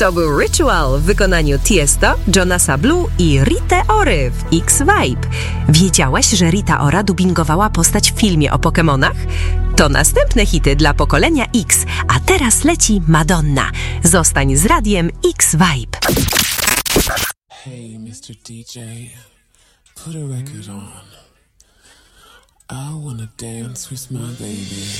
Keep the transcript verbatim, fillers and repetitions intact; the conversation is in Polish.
To był Ritual w wykonaniu Tiesto, Jonasa Blue i Rite Ory w X-Vibe. Wiedziałaś, że Rita Ora dubbingowała postać w filmie o Pokemonach? To następne hity dla pokolenia X, a teraz leci Madonna. Zostań z radiem X-Vibe. Hey, mister D J, put a record on. I wanna dance with my baby.